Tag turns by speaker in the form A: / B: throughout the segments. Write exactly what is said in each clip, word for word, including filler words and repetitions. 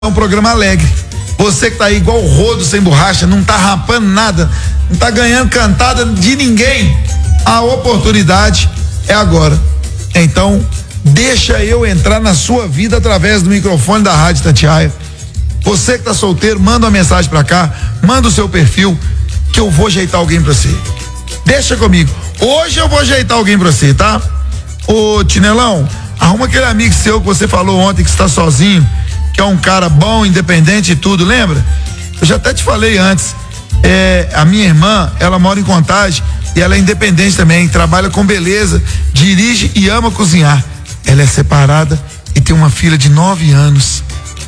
A: É um programa alegre. Você que tá aí igual o rodo sem borracha, não tá rapando nada, não tá ganhando cantada de ninguém, a oportunidade é agora. Então, deixa eu entrar na sua vida através do microfone da Rádio Itatiaia. Você que tá solteiro, manda uma mensagem pra cá, manda o seu perfil, que eu vou ajeitar alguém pra você. Deixa comigo. Hoje eu vou ajeitar alguém pra você, tá? Ô, Tinelão, arruma aquele amigo seu que você falou ontem que está sozinho, que é um cara bom, independente e tudo, lembra? Eu já até te falei antes, é, a minha irmã, ela mora em Contagem e ela é independente também, trabalha com beleza, dirige e ama cozinhar. Ela é separada e tem uma filha de nove anos.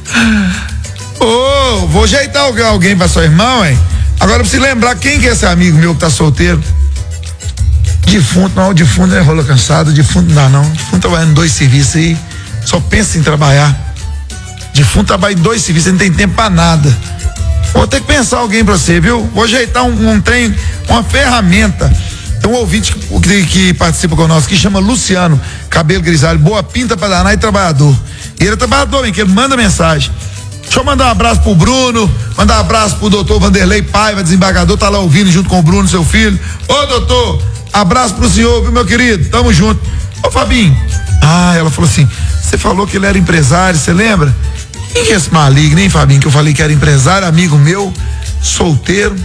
A: Ô, oh, vou ajeitar alguém, alguém pra sua irmã, hein? Agora eu preciso lembrar quem que é esse amigo meu que tá solteiro. Defunto, não, o defunto é rola cansado, defunto não dá não, defunto trabalhando em dois serviços aí, só pensa em trabalhar. Defunto trabalha em dois serviços, não tem tempo pra nada. Vou ter que pensar alguém pra você, viu? Vou ajeitar um, um trem, uma ferramenta. Tem um ouvinte que, que, que participa conosco, que chama Luciano, cabelo grisalho, boa pinta pra danar e trabalhador. E ele é trabalhador, hein, que ele manda mensagem. Deixa eu mandar um abraço pro Bruno, mandar um abraço pro doutor Vanderlei Paiva, desembargador, tá lá ouvindo junto com o Bruno, seu filho. Ô, doutor, abraço pro senhor, viu, meu querido? Tamo junto. Ô, Fabinho. Ah, ela falou assim, você falou que ele era empresário, você lembra? Quem que é esse maligno, hein, Fabinho? Que eu falei que era empresário, amigo meu, solteiro.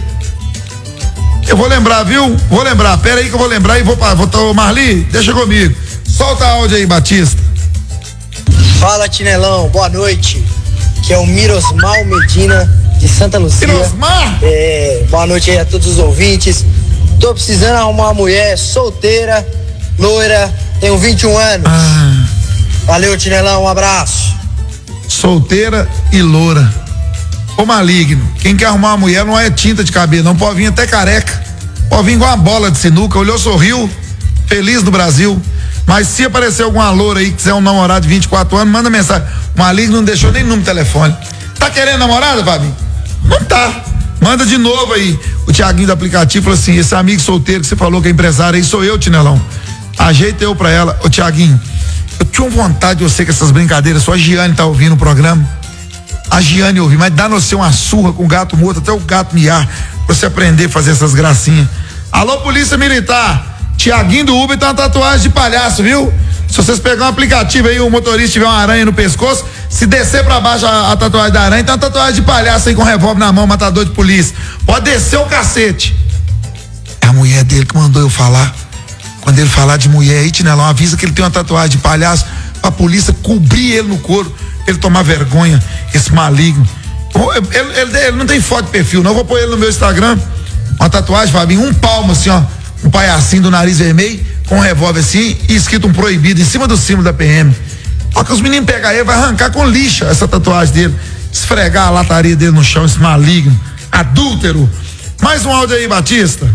A: Eu vou lembrar, viu? Vou lembrar. Pera aí que eu vou lembrar e vou para. Vou, tô, Marli, deixa comigo. Solta a áudio aí, Batista.
B: Fala, Tinelão. Boa noite. Que é o Mirosmar Medina de Santa Lucia.
A: Mirosmar?
B: É, boa noite aí a todos os ouvintes. Tô precisando arrumar uma mulher solteira, loira, tenho vinte e um anos.
A: Ah.
B: Valeu, Tinelão. Um abraço.
A: Solteira e loura. Ô maligno, quem quer arrumar uma mulher não é tinta de cabelo, não pode vir até careca. Pode vir igual uma bola de sinuca, olhou, sorriu, feliz no Brasil. Mas se aparecer alguma loura aí que quiser um namorado de vinte e quatro anos, manda mensagem. O maligno não deixou nem número de telefone. Tá querendo namorada, Fabinho? Não tá. Manda de novo aí. O Tiaguinho do aplicativo falou assim: esse amigo solteiro que você falou que é empresário aí sou eu, Tinelão. Ajeita eu pra ela. Ô Tiaguinho, eu tinha vontade de você com essas brincadeiras, só a Giane tá ouvindo o programa. A Giane ouviu, mas dá no seu uma surra com o gato morto, até o gato miar, pra você aprender a fazer essas gracinhas. Alô, Polícia Militar, Tiaguinho do Uber tem uma tatuagem de palhaço, viu? Se vocês pegar um aplicativo aí, o motorista tiver uma aranha no pescoço, se descer pra baixo a, a tatuagem da aranha, tem uma tatuagem de palhaço aí com revólver na mão, matador de polícia. Pode descer o cacete. É a mulher dele que mandou eu falar. Quando ele falar de mulher aí, Tinelão, avisa que ele tem uma tatuagem de palhaço pra polícia cobrir ele no couro, pra ele tomar vergonha, esse maligno. Ele, ele, ele não tem foto de perfil, não. Eu vou pôr ele no meu Instagram. Uma tatuagem, Fabinho, um palmo assim, ó. Um palhacinho do nariz vermelho, com um revólver assim, e escrito um proibido em cima do símbolo da P M. Ó, que os meninos pegar ele, vai arrancar com lixa essa tatuagem dele, esfregar a lataria dele no chão, esse maligno, adúltero. Mais um áudio aí, Batista.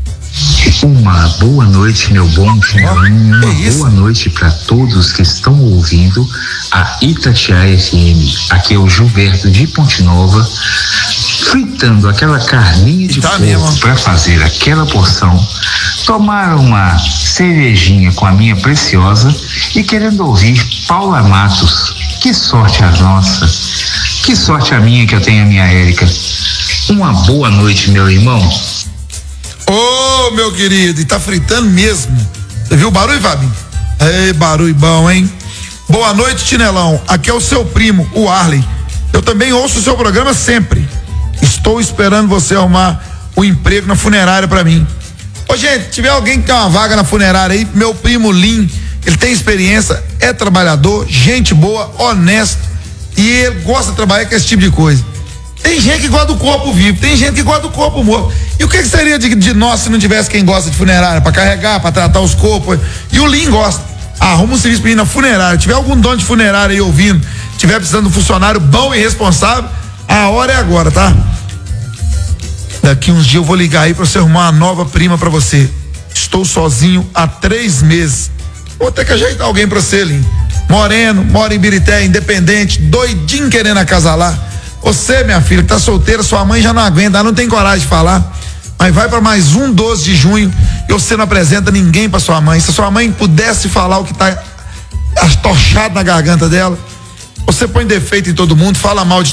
C: Uma boa noite, meu bom Tinelão. Uma boa noite para todos que estão ouvindo a Itatiaia F M. Aqui é o Gilberto de Ponte Nova, fritando aquela carninha de tá porco para fazer aquela porção, tomar uma cervejinha com a minha preciosa e querendo ouvir Paula Matos. Que sorte a nossa, que sorte a minha que eu tenho a minha Érica. Uma boa noite, meu irmão.
A: Ô, oh, meu querido, e tá fritando mesmo. Você viu o barulho, Fabinho? Ei, barulho bom, hein? Boa noite, Tinelão. Aqui é o seu primo, o Arley. Eu também ouço o seu programa sempre. Estou esperando você arrumar o emprego na funerária pra mim. Ô, gente, tiver alguém que tem uma vaga na funerária aí, meu primo Lin, ele tem experiência, é trabalhador, gente boa, honesto, e ele gosta de trabalhar com esse tipo de coisa. Tem gente que gosta do corpo vivo, tem gente que gosta do corpo morto. E o que, que seria de, de nós se não tivesse quem gosta de funerária? Pra carregar, pra tratar os corpos. E o Lin gosta. Arruma um serviço pra ir na funerária. Tiver algum dono de funerária aí ouvindo, tiver precisando de um funcionário bom e responsável, a hora é agora, tá? Daqui uns dias eu vou ligar aí pra você arrumar uma nova prima pra você. Estou sozinho há três meses. Vou ter que ajeitar alguém pra você, Lin. Moreno, mora em Birité, independente, doidinho querendo acasalar. Você, minha filha, que tá solteira, sua mãe já não aguenta, ela não tem coragem de falar. Mas vai para mais um doze de junho e você não apresenta ninguém para sua mãe. Se a sua mãe pudesse falar o que tá atochado na garganta dela, Você põe defeito em todo mundo, fala mal de